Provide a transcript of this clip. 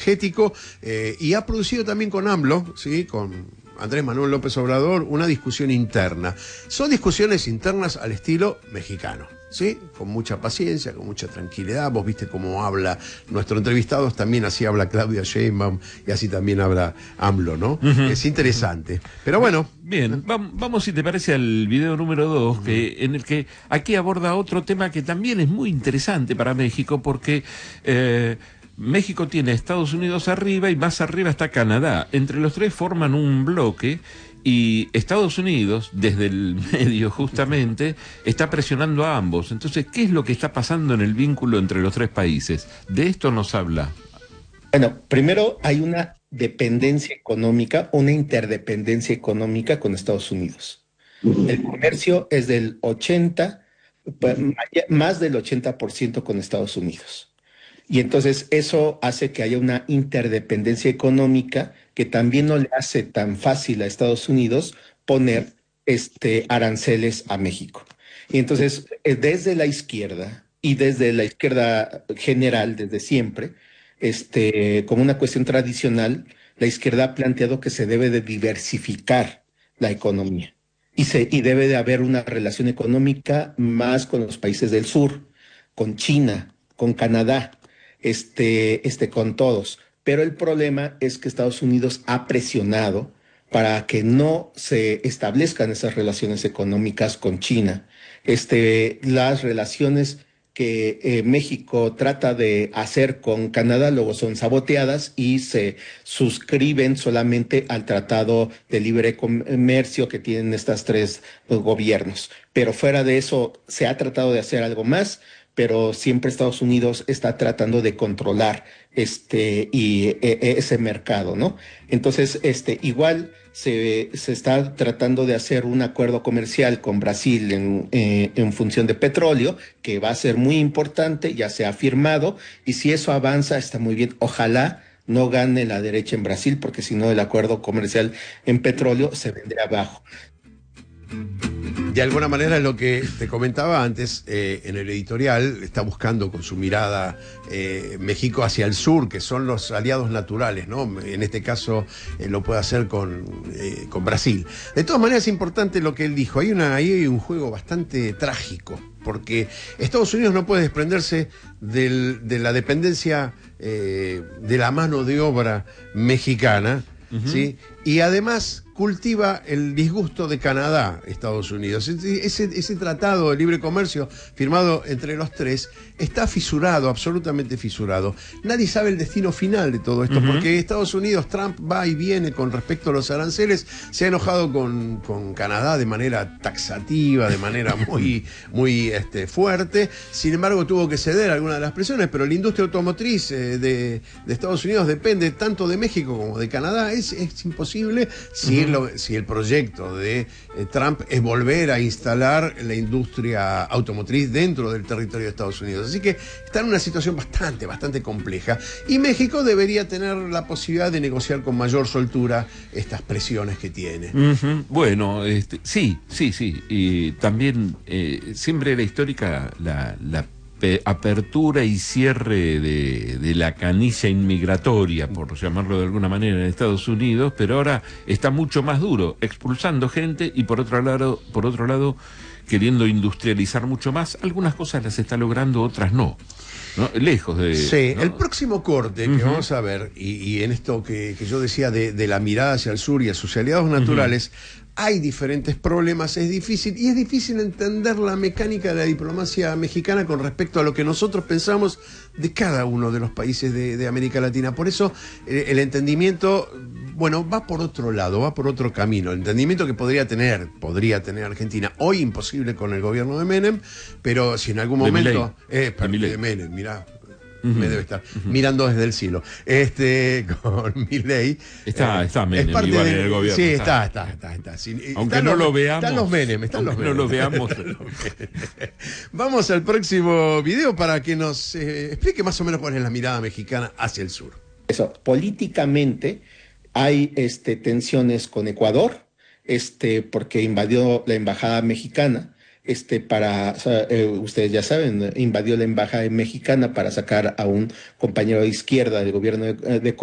energético, y ha producido también con AMLO, ¿sí? Con Andrés Manuel López Obrador, una discusión interna. Son discusiones internas al estilo mexicano, ¿sí? Con mucha paciencia, con mucha tranquilidad. Vos viste cómo habla nuestro entrevistado, también así habla Claudia Sheinbaum y así también habla AMLO, ¿no? Es interesante. Pero bueno. Bien, vamos si te parece al video número 2, en el que aquí aborda otro tema que también es muy interesante para México, porque México tiene a Estados Unidos arriba y más arriba está Canadá. Entre los tres forman un bloque y Estados Unidos, desde el medio justamente, está presionando a ambos. Entonces, ¿qué es lo que está pasando en el vínculo entre los tres países? De esto nos habla. Bueno, primero hay una dependencia económica, una interdependencia económica con Estados Unidos. El comercio es del 80, más del 80% con Estados Unidos. Y entonces eso hace que haya una interdependencia económica que también no le hace tan fácil a Estados Unidos poner aranceles a México. Y entonces, desde la izquierda y desde la izquierda general, desde siempre, como una cuestión tradicional, la izquierda ha planteado que se debe de diversificar la economía y debe de haber una relación económica más con los países del sur, con China, con Canadá, con todos. Pero el problema es que Estados Unidos ha presionado para que no se establezcan esas relaciones económicas con China. Las relaciones que México trata de hacer con Canadá luego son saboteadas y se suscriben solamente al Tratado de Libre Comercio que tienen estos tres gobiernos. Pero fuera de eso se ha tratado de hacer algo más, pero siempre Estados Unidos está tratando de controlar ese mercado, ¿no? Entonces, igual se está tratando de hacer un acuerdo comercial con Brasil en función de petróleo, que va a ser muy importante, ya se ha firmado, y si eso avanza, está muy bien. Ojalá no gane la derecha en Brasil, porque si no el acuerdo comercial en petróleo se vendrá abajo. De alguna manera es lo que te comentaba antes, en el editorial está buscando con su mirada México hacia el sur, que son los aliados naturales, ¿no? En este caso lo puede hacer con Brasil. De todas maneras es importante lo que él dijo, ahí hay un juego bastante trágico, porque Estados Unidos no puede desprenderse de la dependencia de la mano de obra mexicana, ¿sí? Y además cultiva el disgusto de Canadá, Estados Unidos. Ese tratado de libre comercio firmado entre los tres está fisurado, absolutamente fisurado. Nadie sabe el destino final de todo esto, porque Estados Unidos, Trump va y viene con respecto a los aranceles, se ha enojado con Canadá de manera taxativa, de manera muy fuerte. Sin embargo, tuvo que ceder algunas de las presiones, pero la industria automotriz de Estados Unidos depende tanto de México como de Canadá. Es imposible si el proyecto de Trump es volver a instalar la industria automotriz dentro del territorio de Estados Unidos. Así que está en una situación bastante compleja. Y México debería tener la posibilidad de negociar con mayor soltura estas presiones que tiene. Bueno, sí. Y también siempre era histórica la apertura y cierre de la canilla inmigratoria, por llamarlo de alguna manera, en Estados Unidos, pero ahora está mucho más duro, expulsando gente y por otro lado queriendo industrializar mucho más. Algunas cosas las está logrando, otras no. Lejos de... Sí, ¿no? El próximo corte que vamos a ver, y en esto que yo decía de la mirada hacia el sur y a sus aliados naturales, hay diferentes problemas, es difícil entender la mecánica de la diplomacia mexicana con respecto a lo que nosotros pensamos de cada uno de los países de América Latina. Por eso el entendimiento, va por otro lado, va por otro camino. El entendimiento que podría tener Argentina, hoy imposible con el gobierno de Menem, pero si en algún momento... de Menem, mirá. Me debe estar mirando desde el cielo. Con Milei. Está Menem igual en el gobierno. Sí, está. Aunque no lo veamos. Están los Menem. No lo veamos. Vamos al próximo video para que nos explique más o menos cuál es la mirada mexicana hacia el sur. Eso, políticamente hay tensiones con Ecuador, porque invadió la embajada mexicana. Ustedes ya saben, invadió la embajada mexicana para sacar a un compañero de izquierda del gobierno de